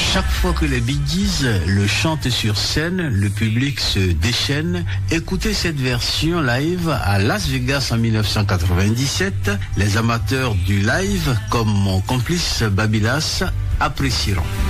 Chaque fois que les Bee Gees le chantent sur scène, le public se déchaîne. Écoutez cette version live à Las Vegas en 1997. Les amateurs du live, comme mon complice Babylas, apprécieront.